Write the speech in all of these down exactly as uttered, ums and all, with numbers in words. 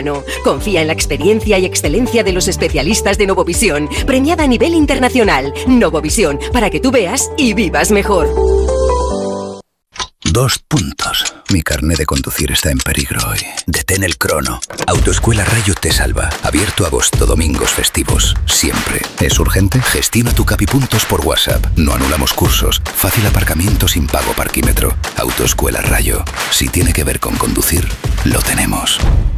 No, confía en la experiencia y excelencia de los especialistas de Novovisión, premiada a nivel internacional. Novovisión, para que tú veas y vivas mejor. Dos puntos. Mi carné de conducir está en peligro hoy. Detén el crono. Autoescuela Rayo te salva. Abierto agosto, domingos, festivos. Siempre. ¿Es urgente? Gestiona tu Capipuntos por WhatsApp. No anulamos cursos. Fácil aparcamiento sin pago parquímetro. Autoescuela Rayo. Si tiene que ver con conducir, lo tenemos.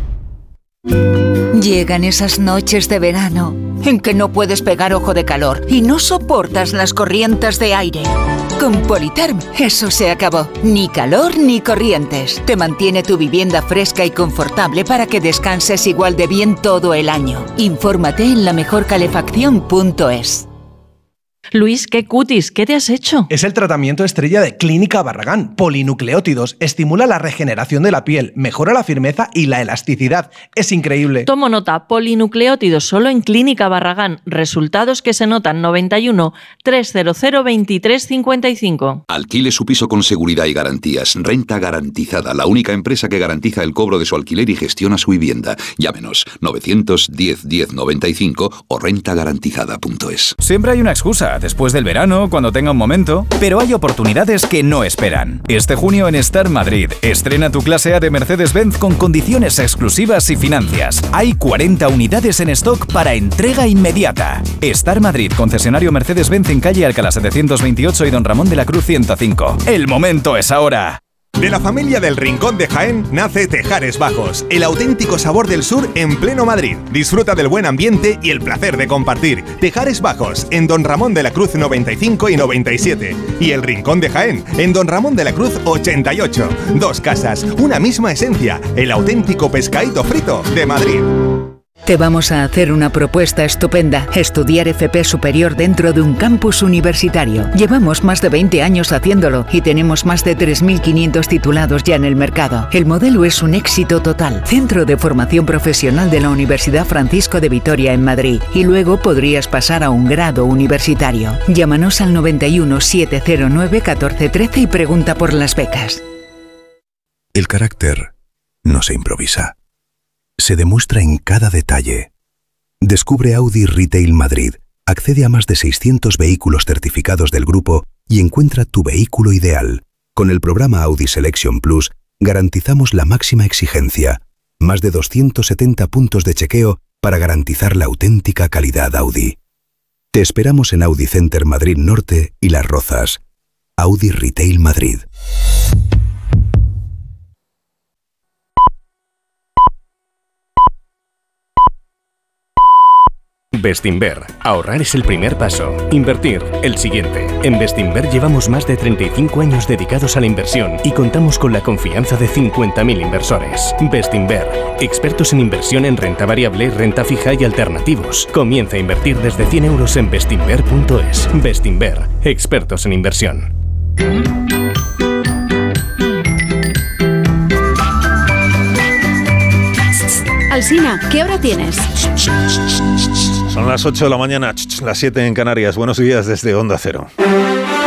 Llegan esas noches de verano en que no puedes pegar ojo de calor y no soportas las corrientes de aire. Con Politerm eso se acabó. Ni calor ni corrientes. Te mantiene tu vivienda fresca y confortable para que descanses igual de bien todo el año. Infórmate en la mejor calefacción punto es. Luis, qué cutis, ¿qué te has hecho? Es el tratamiento estrella de Clínica Barragán. Polinucleótidos, estimula la regeneración de la piel, mejora la firmeza y la elasticidad. Es increíble. Tomo nota, polinucleótidos solo en Clínica Barragán. Resultados que se notan noventa y uno, trescientos veintitrés cincuenta y cinco. Alquile su piso con seguridad y garantías. Renta Garantizada, la única empresa que garantiza el cobro de su alquiler y gestiona su vivienda. Llámenos novecientos diez diez noventa y cinco o renta garantizada punto es. Siempre hay una excusa. Después del verano, cuando tenga un momento, pero hay oportunidades que no esperan. Este junio en Star Madrid, estrena tu clase A de Mercedes-Benz con condiciones exclusivas y financias. Hay cuarenta unidades en stock para entrega inmediata. Star Madrid, concesionario Mercedes-Benz en calle Alcalá setecientos veintiocho y Don Ramón de la Cruz ciento cinco. El momento es ahora. De la familia del Rincón de Jaén nace Tejares Bajos, el auténtico sabor del sur en pleno Madrid. Disfruta del buen ambiente y el placer de compartir. Tejares Bajos, en Don Ramón de la Cruz noventa y cinco y noventa y siete. Y el Rincón de Jaén, en Don Ramón de la Cruz ochenta y ocho. Dos casas, una misma esencia, el auténtico pescadito frito de Madrid. Te vamos a hacer una propuesta estupenda. Estudiar F P superior dentro de un campus universitario. Llevamos más de veinte años haciéndolo y tenemos más de tres mil quinientos titulados ya en el mercado. El modelo es un éxito total. Centro de formación profesional de la Universidad Francisco de Vitoria en Madrid. Y luego podrías pasar a un grado universitario. Llámanos al noventa y uno, setecientos nueve, catorce trece y pregunta por las becas. El carácter no se improvisa. Se demuestra en cada detalle. Descubre Audi Retail Madrid, accede a más de seiscientos vehículos certificados del grupo y encuentra tu vehículo ideal. Con el programa Audi Selection Plus garantizamos la máxima exigencia, más de doscientos setenta puntos de chequeo para garantizar la auténtica calidad Audi. Te esperamos en Audi Center Madrid Norte y Las Rozas. Audi Retail Madrid. Bestinver. Ahorrar es el primer paso. Invertir, el siguiente. En Bestinver llevamos más de treinta y cinco años dedicados a la inversión y contamos con la confianza de cincuenta mil inversores. Bestinver. Expertos en inversión en renta variable, renta fija y alternativos. Comienza a invertir desde cien euros en bestinver punto es. Bestinver. Expertos en inversión. Alsina, ¿qué hora tienes? Son las ocho de la mañana, las siete en Canarias. Buenos días desde Onda Cero.